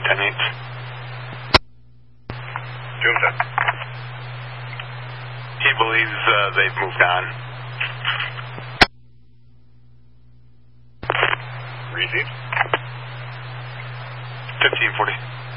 10-8. Junta. He believes they've moved on. Received. 1540.